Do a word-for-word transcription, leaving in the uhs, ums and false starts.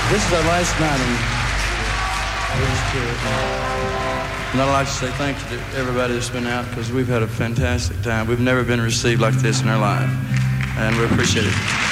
This is our last night in this tour. And I'd like to say thank you to everybody that's been out, because we've had a fantastic time. We've never been received like this in our life, and we appreciate it.